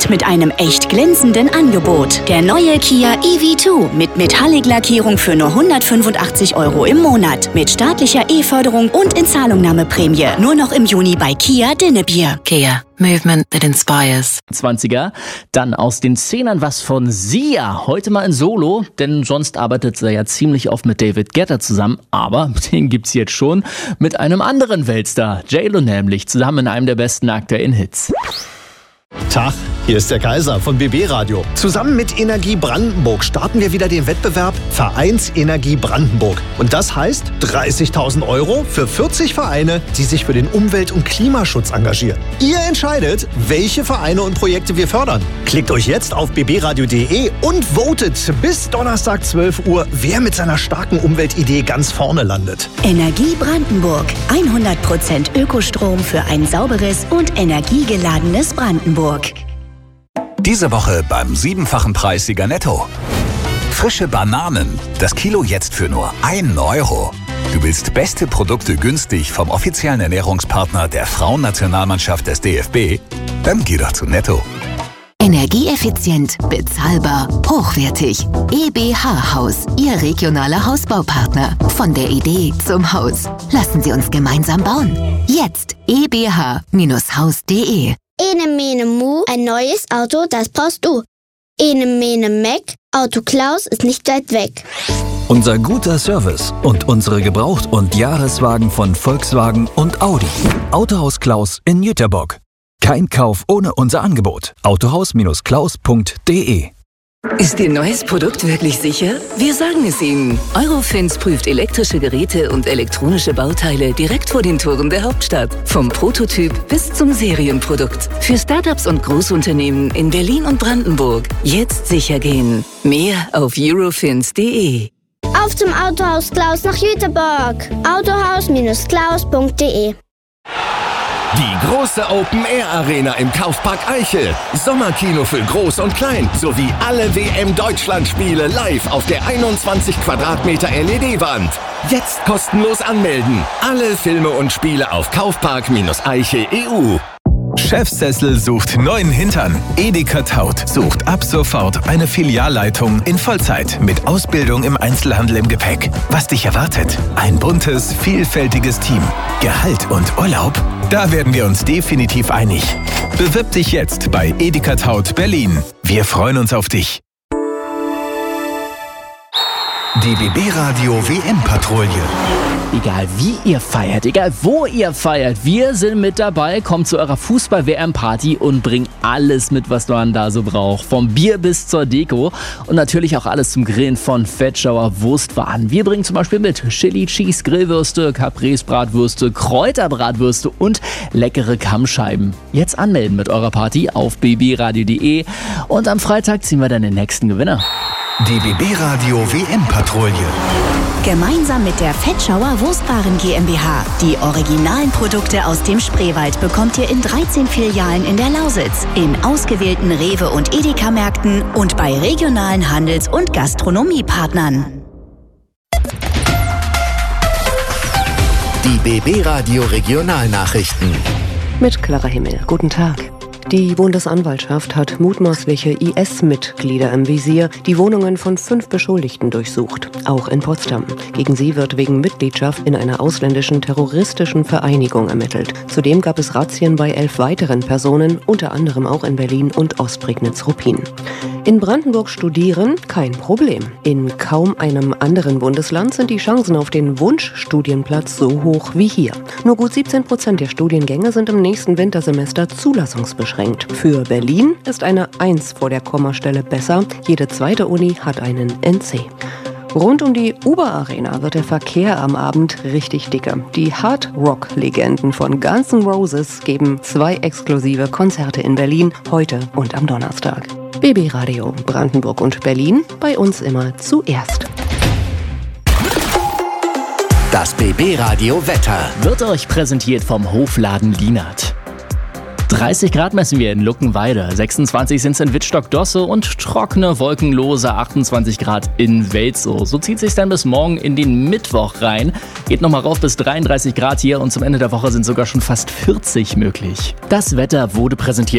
mit einem echt glänzenden Angebot. Der neue Kia EV2 mit Metallic-Lackierung für nur 185 € im Monat. Mit staatlicher E-Förderung und Inzahlungnahmeprämie. Nur noch im Juni bei Kia Dinnebier. Kia. Movement that inspires. 20er. Dann aus den 10ern was von Sia. Heute mal in Solo, denn sonst arbeitet sie ja ziemlich oft mit David Guetta zusammen. Aber den gibt's jetzt schon mit einem anderen Weltstar. J.Lo nämlich, zusammen in einem der besten aktuellen Hits. Tag, hier ist der Kaiser von BB Radio. Zusammen mit Energie Brandenburg starten wir wieder den Wettbewerb Vereinsenergie Brandenburg. Und das heißt 30.000 € für 40 Vereine, die sich für den Umwelt- und Klimaschutz engagieren. Ihr entscheidet, welche Vereine und Projekte wir fördern. Klickt euch jetzt auf bbradio.de und votet bis Donnerstag 12 Uhr, wer mit seiner starken Umweltidee ganz vorne landet. Energie Brandenburg. 100% Ökostrom für ein sauberes und energiegeladenes Brandenburg. Diese Woche beim 7-fachen Preissieger Netto. Frische Bananen. Das Kilo jetzt für nur 1 €. Du willst beste Produkte günstig vom offiziellen Ernährungspartner der Frauennationalmannschaft des DFB? Dann geh doch zu Netto. Energieeffizient, bezahlbar, hochwertig. EBH Haus, Ihr regionaler Hausbaupartner. Von der Idee zum Haus. Lassen Sie uns gemeinsam bauen. Jetzt ebh-haus.de. Ene Mene Mu, ein neues Auto, das brauchst du. Ene Mene Meck, Auto Klaus ist nicht weit weg. Unser guter Service und unsere Gebraucht- und Jahreswagen von Volkswagen und Audi. Autohaus Klaus in Jüterbock. Kein Kauf ohne unser Angebot. Autohaus-klaus.de. Ist Ihr neues Produkt wirklich sicher? Wir sagen es Ihnen. Eurofins prüft elektrische Geräte und elektronische Bauteile direkt vor den Toren der Hauptstadt. Vom Prototyp bis zum Serienprodukt. Für Startups und Großunternehmen in Berlin und Brandenburg. Jetzt sicher gehen. Mehr auf eurofins.de. Auf zum Autohaus Klaus nach Jüterbock. Autohaus-klaus.de. Die große Open-Air-Arena im Kaufpark Eichel. Sommerkino für Groß und Klein. Sowie alle WM-Deutschland-Spiele live auf der 21 Quadratmeter LED-Wand. Jetzt kostenlos anmelden. Alle Filme und Spiele auf Kaufpark-Eichel.eu. Chefsessel sucht neuen Hintern. Edeka Taut sucht ab sofort eine Filialleitung in Vollzeit mit Ausbildung im Einzelhandel im Gepäck. Was dich erwartet? Ein buntes, vielfältiges Team. Gehalt und Urlaub? Da werden wir uns definitiv einig. Bewirb dich jetzt bei Edeka Taut Berlin. Wir freuen uns auf dich. Die BB Radio WM-Patrouille. Egal wie ihr feiert, egal wo ihr feiert, wir sind mit dabei. Kommt zu eurer Fußball-WM-Party und bringt alles mit, was man da so braucht. Vom Bier bis zur Deko und natürlich auch alles zum Grillen von Fettschauer Wurstwaren. Wir bringen zum Beispiel mit Chili Cheese Grillwürste, Caprese Bratwürste, Kräuterbratwürste und leckere Kammscheiben. Jetzt anmelden mit eurer Party auf bbradio.de und am Freitag ziehen wir dann den nächsten Gewinner. Die BB Radio WM-Patrouille. Gemeinsam mit der Fettschauer Wurstwaren GmbH. Die originalen Produkte aus dem Spreewald bekommt ihr in 13 Filialen in der Lausitz, in ausgewählten Rewe- und Edeka-Märkten und bei regionalen Handels- und Gastronomiepartnern. Die BB Radio Regionalnachrichten. Mit Clara Himmel. Guten Tag. Die Bundesanwaltschaft hat mutmaßliche IS-Mitglieder im Visier, die Wohnungen von 5 Beschuldigten durchsucht, auch in Potsdam. Gegen sie wird wegen Mitgliedschaft in einer ausländischen terroristischen Vereinigung ermittelt. Zudem gab es Razzien bei 11 weiteren Personen, unter anderem auch in Berlin und Ostprignitz-Ruppin. In Brandenburg studieren? Kein Problem. In kaum einem anderen Bundesland sind die Chancen auf den Wunschstudienplatz so hoch wie hier. Nur gut 17% der Studiengänge sind im nächsten Wintersemester zulassungsbeschränkt. Für Berlin ist eine 1 vor der Kommastelle besser. Jede zweite Uni hat einen NC. Rund um die Uber-Arena wird der Verkehr am Abend richtig dicke. Die Hard-Rock-Legenden von Guns N' Roses geben 2 exklusive Konzerte in Berlin, heute und am Donnerstag. BB Radio Brandenburg und Berlin, bei uns immer zuerst. Das BB Radio Wetter wird euch präsentiert vom Hofladen Lienert. 30 Grad messen wir in Luckenwalde, 26 sind es in Wittstock-Dosse und trockene, wolkenlose 28 Grad in Welzow. So zieht sich dann bis morgen in den Mittwoch rein. Geht nochmal rauf bis 33 Grad hier und zum Ende der Woche sind sogar schon fast 40 möglich. Das Wetter wurde präsentiert